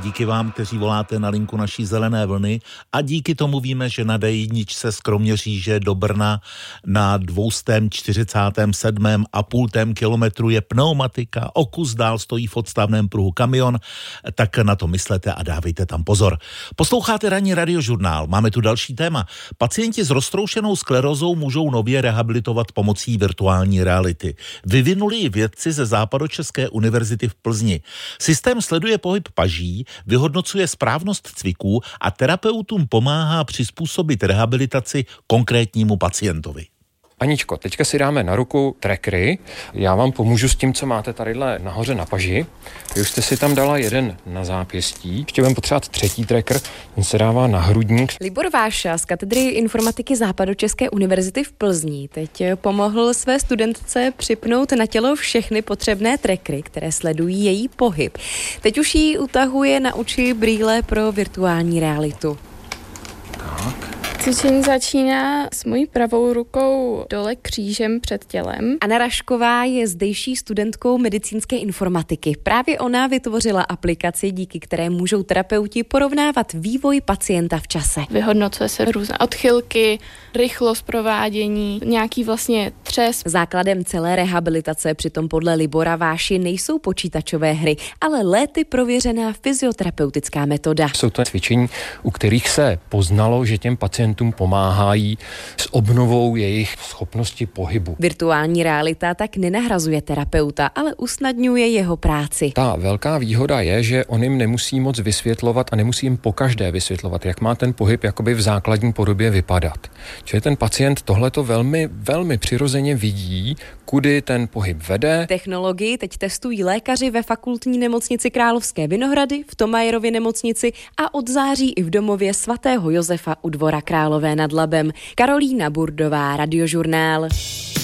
díky vám, kteří voláte na linku naší zelené vlny a díky tomu víme, že na D1 z Kroměříže do Brna na 247,5 kilometru je pneumatika, o kus dál stojí v odstavném pruhu kamion, tak na to myslete a dávejte tam pozor. Posloucháte ranní radiožurnál, máme tu další téma. Pacienti s roztroušenou sklerózou můžou nově rehabilitovat pomocí virtuální reality. Vyvinuli ji vědci ze Západočeské univerzity v Plzni. Systém sleduje pohyb paží, vyhodnocuje správnost cviků a terapeutům pomáhá přizpůsobit rehabilitaci konkrétnímu pacientovi. Aničko, teďka si dáme na ruku trackery. Já vám pomůžu s tím, co máte tadyhle nahoře na paži. Vy už jste si tam dala jeden na zápěstí. Ještě budeme potřebovat třetí tracker, ten se dává na hrudník. Libor Váša z katedry informatiky Západočeské univerzity v Plzni teď pomohl své studentce připnout na tělo všechny potřebné trackery, které sledují její pohyb. Teď už jí utahuje na oči brýle pro virtuální realitu. Tak. Cvičení začíná s mojí pravou rukou dole křížem před tělem. Anna Rašková je zdejší studentkou medicínské informatiky. Právě ona vytvořila aplikaci, díky které můžou terapeuti porovnávat vývoj pacienta v čase. Vyhodnocuje se různé odchylky, rychlost provádění, nějaký vlastně třes. Základem celé rehabilitace přitom podle Libora Váši nejsou počítačové hry, ale léty prověřená fyzioterapeutická metoda. Jsou to cvičení, u kterých se poznalo, že těm pacientům pomáhají s obnovou jejich schopnosti pohybu. Virtuální realita tak nenahrazuje terapeuta, ale usnadňuje jeho práci. Ta velká výhoda je, že on jim nemusí moc vysvětlovat a nemusí jim pokaždé vysvětlovat, jak má ten pohyb jakoby v základní podobě vypadat. Čili ten pacient tohleto velmi, velmi přirozeně vidí, kudy ten pohyb vede. Technologii teď testují lékaři ve fakultní nemocnici Královské Vinohrady, v Tomajerově nemocnici a od září i v domově svatého Josefa u Dvora Králové nad Labem. Karolína Burdová, Radiožurnál.